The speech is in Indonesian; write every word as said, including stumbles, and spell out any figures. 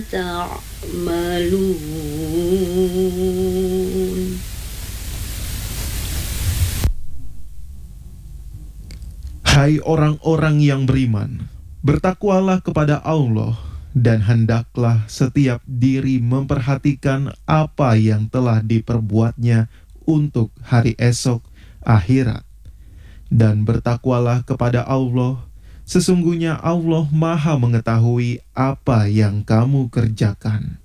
تعملون. Hai orang-orang yang beriman, bertakwalah kepada Allah, dan hendaklah setiap diri memperhatikan apa yang telah diperbuatnya untuk hari esok akhirat. Dan bertakwalah kepada Allah, sesungguhnya Allah Maha mengetahui apa yang kamu kerjakan.